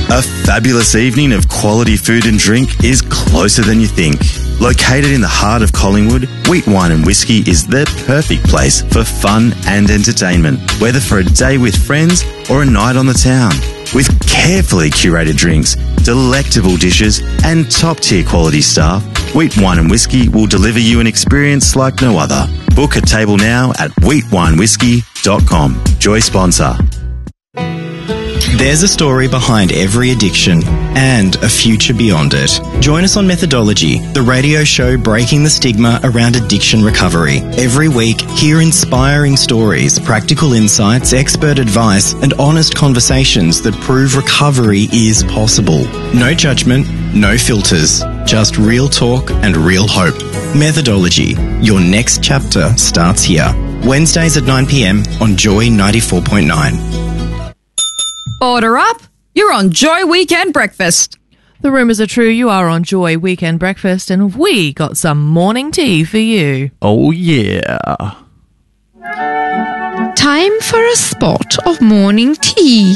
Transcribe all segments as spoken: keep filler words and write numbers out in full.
A fabulous evening of quality food and drink is closer than you think. Located in the heart of Collingwood, Wheat Wine and Whiskey is the perfect place for fun and entertainment, whether for a day with friends or a night on the town. With carefully curated drinks, delectable dishes and top-tier quality staff, Wheat Wine and Whiskey will deliver you an experience like no other. Book a table now at wheat wine whiskey dot com. Joy sponsor. There's a story behind every addiction and a future beyond it. Join us on Methodology, the radio show breaking the stigma around addiction recovery. Every week, hear inspiring stories, practical insights, expert advice, and honest conversations that prove recovery is possible. No judgment, no filters, just real talk and real hope. Methodology, your next chapter starts here. Wednesdays at nine p m on Joy ninety-four point nine. Order up! You're on Joy Weekend Breakfast. The rumours are true. You are on Joy Weekend Breakfast, and we got some morning tea for you. Oh, yeah. Time for a spot of morning tea.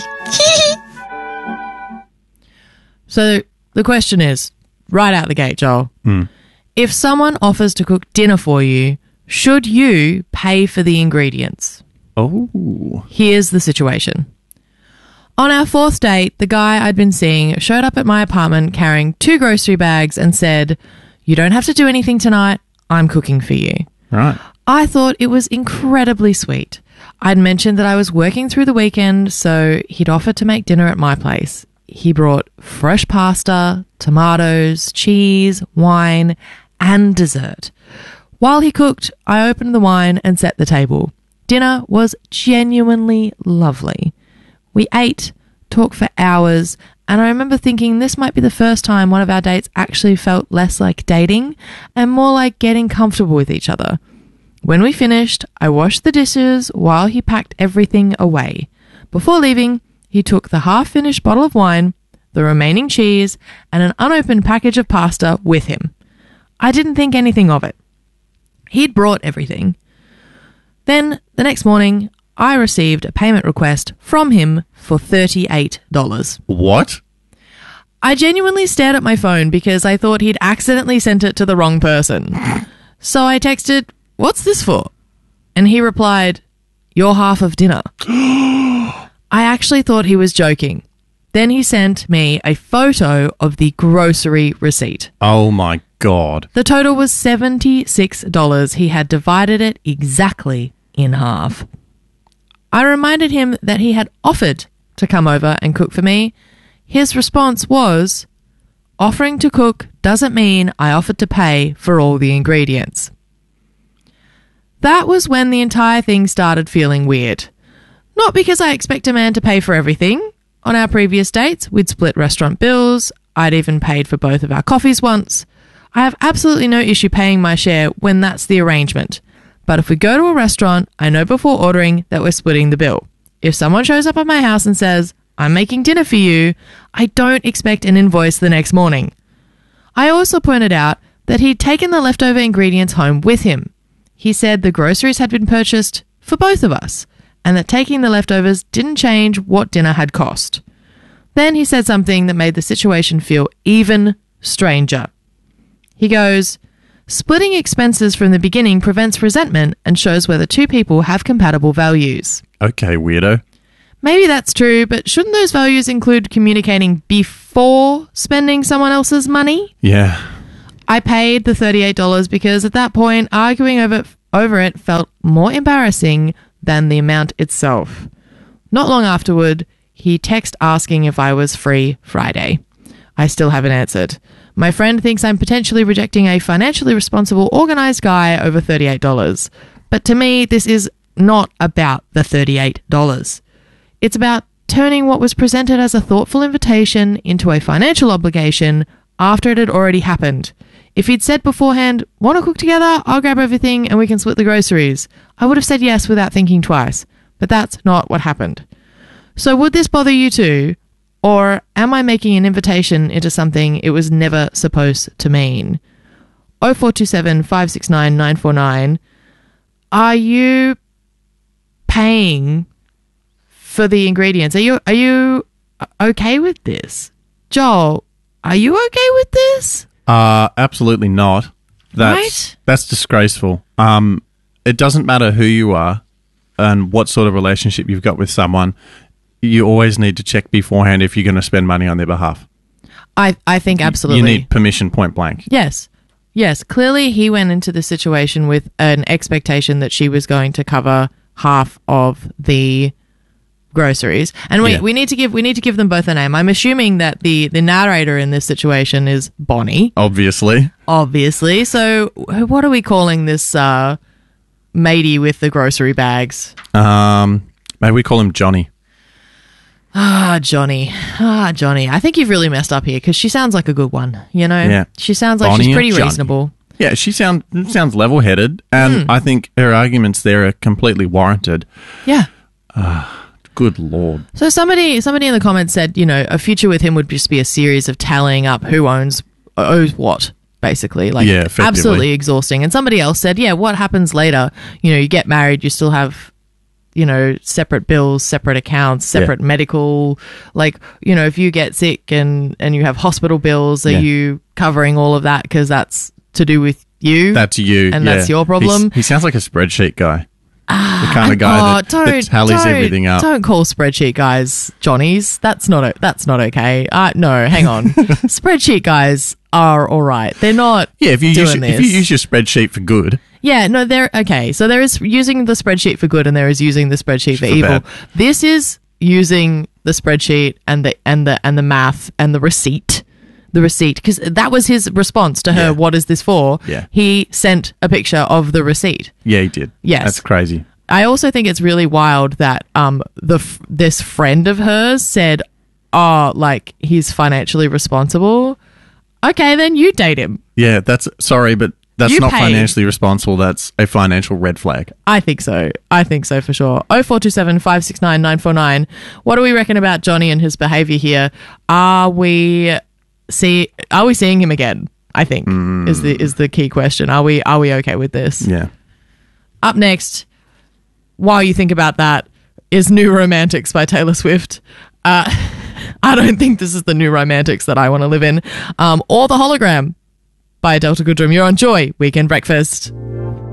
So the question is, right out the gate, Joel, Mm. if someone offers to cook dinner for you, should you pay for the ingredients? Oh. Here's the situation. On our fourth date, the guy I'd been seeing showed up at my apartment carrying two grocery bags and said, "You don't have to do anything tonight. I'm cooking for you." Right. I thought it was incredibly sweet. I'd mentioned that I was working through the weekend, so he'd offered to make dinner at my place. He brought fresh pasta, tomatoes, cheese, wine, and dessert. While he cooked, I opened the wine and set the table. Dinner was genuinely lovely. We ate, talked for hours, and I remember thinking this might be the first time one of our dates actually felt less like dating and more like getting comfortable with each other. When we finished, I washed the dishes while he packed everything away. Before leaving, he took the half-finished bottle of wine, the remaining cheese, and an unopened package of pasta with him. I didn't think anything of it. He'd brought everything. Then, the next morning, I received a payment request from him for thirty-eight dollars. What? I genuinely stared at my phone because I thought he'd accidentally sent it to the wrong person. So I texted, "What's this for?" And he replied, "Your half of dinner." I actually thought he was joking. Then he sent me a photo of the grocery receipt. Oh, my God. The total was seventy-six dollars. He had divided it exactly in half. I reminded him that he had offered to come over and cook for me. His response was, "Offering to cook doesn't mean I offered to pay for all the ingredients." That was when the entire thing started feeling weird. Not because I expect a man to pay for everything. On our previous dates, we'd split restaurant bills. I'd even paid for both of our coffees once. I have absolutely no issue paying my share when that's the arrangement. But if we go to a restaurant, I know before ordering that we're splitting the bill. If someone shows up at my house and says, "I'm making dinner for you," I don't expect an invoice the next morning. I also pointed out that he'd taken the leftover ingredients home with him. He said the groceries had been purchased for both of us, and that taking the leftovers didn't change what dinner had cost. Then he said something that made the situation feel even stranger. He goes, "Splitting expenses from the beginning prevents resentment and shows whether two people have compatible values." Okay, weirdo. Maybe that's true, but shouldn't those values include communicating before spending someone else's money? Yeah. I paid the thirty-eight dollars because at that point, arguing over, over it felt more embarrassing than the amount itself. Not long afterward, he texted asking if I was free Friday. I still haven't answered. My friend thinks I'm potentially rejecting a financially responsible, organised guy over thirty-eight dollars. But to me, this is not about the thirty-eight dollars. It's about turning what was presented as a thoughtful invitation into a financial obligation after it had already happened. If he'd said beforehand, "Want to cook together? I'll grab everything and we can split the groceries," I would have said yes without thinking twice. But that's not what happened. So would this bother you too? Or am I making an invitation into something it was never supposed to mean? oh four two seven, five six nine, nine four nine. Are you paying for the ingredients? Are you are you okay with this. Joel, are you okay with this? Uh, absolutely not. That's, Right? That's disgraceful. Um, it doesn't matter who you are and what sort of relationship you've got with someone. You always need to check beforehand if you're going to spend money on their behalf. I, I think absolutely. You need permission point blank. Yes. Yes. Clearly, he went into the situation with an expectation that she was going to cover half of the groceries. And we, Yeah. we need to give we need to give them both a name. I'm assuming that the, the narrator in this situation is Bonnie, Obviously. obviously. So wh- what are we calling this uh, matey with the grocery bags? Um, maybe we call him Johnny. Ah, Johnny. Ah, Johnny. I think you've really messed up here because she sounds like a good one, you know? Yeah. She sounds like Bonnie she's and pretty Johnny. reasonable. Yeah, she sound, sounds level-headed, and Hmm. I think her arguments there are completely warranted. Yeah. Good Lord. So somebody somebody in the comments said, you know, a future with him would just be a series of tallying up who owns owes what, basically. Like Yeah, effectively. absolutely exhausting. And somebody else said, yeah, what happens later? You know, you get married, you still have, you know, separate bills, separate accounts, separate medical, like, you know, if you get sick and and you have hospital bills, are Yeah. you covering all of that because that's to do with you? That's you. And yeah. that's your problem? He's- he sounds like a spreadsheet guy. the kind of guy Oh, that, don't, that tallies don't, everything up. Don't call spreadsheet guys Johnnies. That's not o- that's not okay. Uh, no, hang on. Spreadsheet guys are all right. They're not. Yeah, if you, doing use, your- this. if you use your spreadsheet for good, Yeah, no, they're okay. So there is using the spreadsheet for good, and there is using the spreadsheet for, For evil. bad. This is using the spreadsheet and the and the and the math and the receipt. The receipt, because that was his response to her. Yeah. What is this for? Yeah. He sent a picture of the receipt. yeah, he did. Yes. That's crazy. I also think it's really wild that um the f- this friend of hers said, "Oh, like he's financially responsible." Okay, then you date him. Yeah, that's sorry, but that's You not paid. financially responsible. That's a financial red flag. I think so. I think so for sure. oh four two seven, five six nine, nine four nine. What do we reckon about Johnny and his behavior here? Are we see are we seeing him again? I think is the is the key question. Are we are we okay with this? Yeah. Up next, while you think about that, is New Romantics by Taylor Swift. Uh, I don't think this is the New Romantics that I want to live in. Um, or The Hologram by Delta Goodrum. You're on Joy Weekend Breakfast.